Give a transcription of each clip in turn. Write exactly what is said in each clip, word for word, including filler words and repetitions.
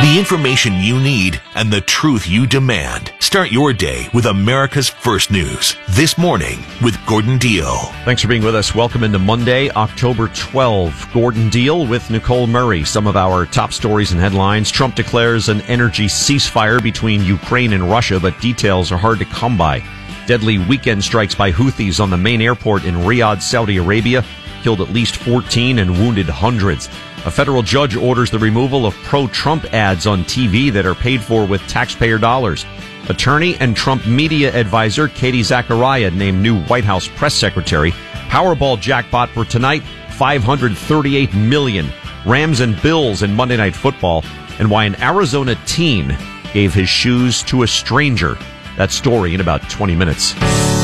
The information you need and the truth you demand. Start your day with America's First News. This morning with Gordon Deal. Thanks for being with us. Welcome into Monday, October twelfth. Gordon Deal with Nicole Murray. Some of our top stories and headlines. Trump declares an energy ceasefire between Ukraine and Russia, but details are hard to come by. Deadly weekend strikes by Houthis on the main airport in Riyadh, Saudi Arabia, killed at least fourteen and wounded hundreds. A federal judge orders the removal of pro-Trump ads on T V that are paid for with taxpayer dollars. Attorney and Trump media advisor Katie Zachariah named new White House press secretary. Powerball jackpot for tonight, five hundred thirty-eight million dollars. Rams and Bills in Monday Night Football. And why an Arizona teen gave his shoes to a stranger. That story in about twenty minutes.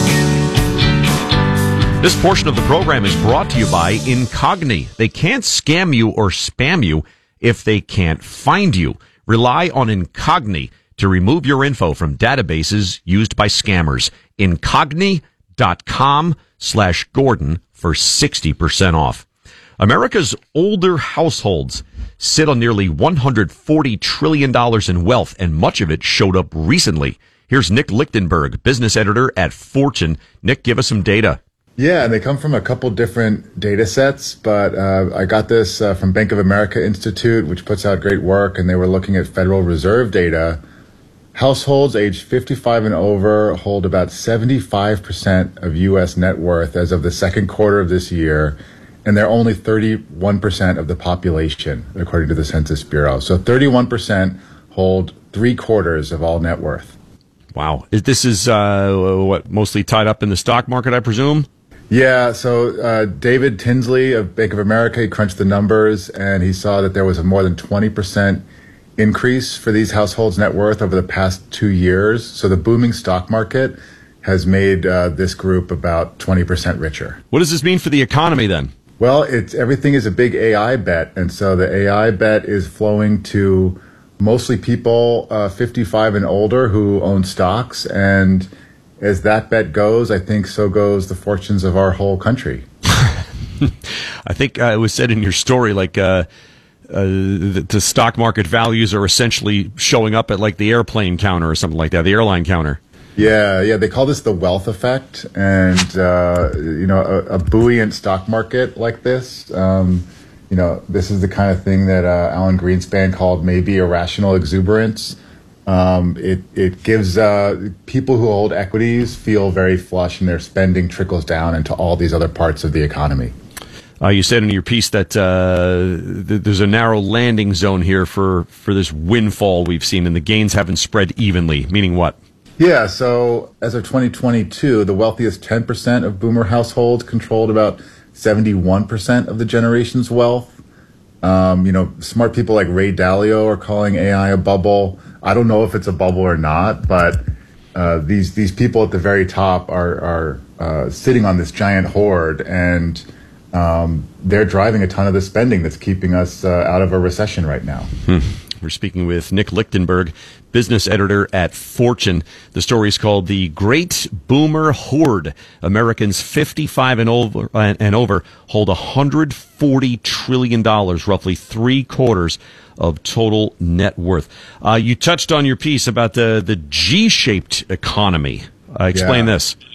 This portion of the program is brought to you by Incogni. They can't scam you or spam you if they can't find you. Rely on Incogni to remove your info from databases used by scammers. Incogni.com slash Gordon for sixty percent off. America's older households sit on nearly one hundred forty trillion dollars in wealth, and much of it showed up recently. Here's Nick Lichtenberg, business editor at Fortune. Nick, give us some data. Yeah, and they come from a couple different data sets, but uh, I got this uh, from Bank of America Institute, which puts out great work, and they were looking at Federal Reserve data. Households aged fifty-five and over hold about seventy-five percent of U S net worth as of the second quarter of this year, and they're only thirty-one percent of the population, according to the Census Bureau. So thirty-one percent hold three quarters of all net worth. Wow. This is uh, what, mostly tied up in the stock market, I presume? Yeah, so uh, David Tinsley of Bank of America, he crunched the numbers, and he saw that there was a more than twenty percent increase for these households' net worth over the past two years. So the booming stock market has made uh, this group about twenty percent richer. What does this mean for the economy then? Well, it's everything is a big A I bet, and so the A I bet is flowing to mostly people uh, fifty-five and older who own stocks, and as that bet goes, I think so goes the fortunes of our whole country. I think uh, it was said in your story, like uh, uh, the, the stock market values are essentially showing up at like the airplane counter or something like that, the airline counter. Yeah, yeah, they call this the wealth effect, and uh, you know, a, a buoyant stock market like this. Um, You know, this is the kind of thing that uh, Alan Greenspan called maybe irrational exuberance. Um, it it gives uh, people who hold equities feel very flush, and their spending trickles down into all these other parts of the economy. Uh, you said in your piece that uh, th- there's a narrow landing zone here for, for this windfall we've seen, and the gains haven't spread evenly, meaning what? Yeah, so as of twenty twenty-two, the wealthiest ten percent of boomer households controlled about seventy-one percent of the generation's wealth. Um, you know, smart people like Ray Dalio are calling A I a bubble. I don't know if it's a bubble or not, but uh, these these people at the very top are are uh, sitting on this giant hoard, and um, they're driving a ton of the spending that's keeping us uh, out of a recession right now. Hmm. We're speaking with Nick Lichtenberg, business editor at Fortune. The story is called The Great Boomer Hoard. Americans fifty-five and over, and over hold one hundred forty trillion dollars, roughly three quarters of total net worth. Uh, you touched on your piece about the, the G-shaped economy. Uh, explain yeah. this.